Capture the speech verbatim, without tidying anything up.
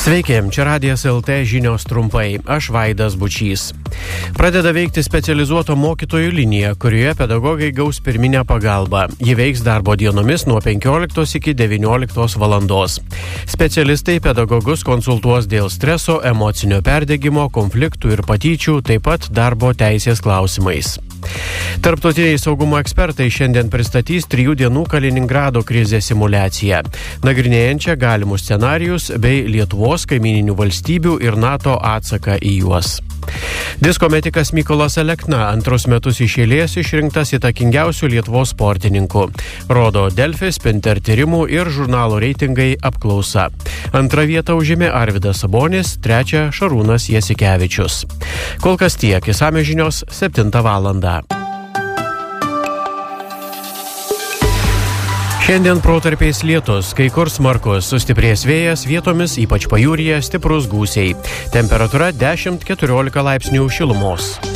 Sveiki, čia Radijas L T žinios trumpai. Aš Vaidas Bučys. Pradeda veikti specializuoto mokytojų linija, kurioje pedagogai gaus pirminę pagalbą. Ji veiks darbo dienomis nuo penkioliktos iki devynioliktos valandos. Specialistai pedagogus konsultuos dėl streso, emocinio perdegimo, konfliktų ir patyčių, taip pat darbo teisės klausimais. Tarptautiniai saugumo ekspertai šiandien pristatys trijų dienų Kaliningrado krizės simuliaciją, nagrinėjančią galimus scenarijus bei Lietuvos, kaimyninių valstybių ir NATO atsaką į juos. Diskometikas Mykolas Alekna antrus metus iš eilės išrinktas įtakingiausių Lietuvos sportininkų. Rodo Delfi, Spinter tyrimų ir žurnalo reitingai apklausa. Antrą vietą užėmė Arvydas Sabonis, trečią Šarūnas Jasikevičius. Kol kas tiek, išsamios žinios septintą valandą. Šiandien protarpiais lietus, kai kur smarkus, sustiprės vėjas, vietomis, ypač pajūryje, stiprus gūsiai. Temperatūra dešimt keturiolika laipsnių šilumos.